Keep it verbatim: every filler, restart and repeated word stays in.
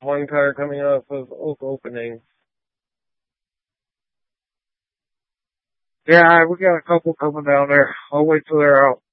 one car coming off of Oak Opening. Yeah, we got a couple coming down there. I'll wait till they're out.